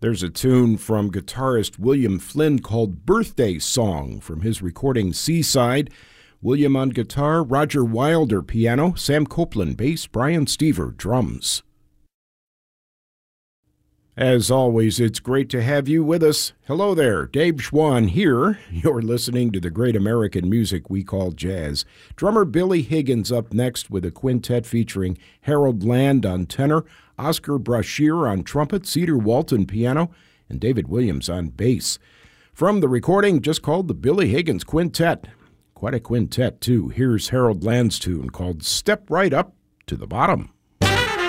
There's a tune from guitarist William Flynn called Birthday Song from his recording Seaside. William on guitar, Roger Wilder piano, Sam Copeland bass, Brian Stever drums. As always, it's great to have you with us. Hello there, Dave Schwann here. You're listening to the great American music we call jazz. Drummer Billy Higgins up next with a quintet featuring Harold Land on tenor, Oscar Brashear on trumpet, Cedar Walton piano, and David Williams on bass. From the recording just called the Billy Higgins Quintet. Quite a quintet, too. Here's Harold Land's tune called Step Right Up to the Bottom.